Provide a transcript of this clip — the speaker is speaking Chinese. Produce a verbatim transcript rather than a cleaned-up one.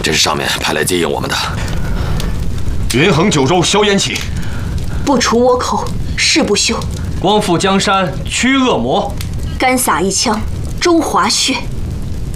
这是上面派来接应我们的。 云衡九州萧烟起， 不除倭寇，誓不休。 光复江山驱恶魔， 干洒一腔中华血。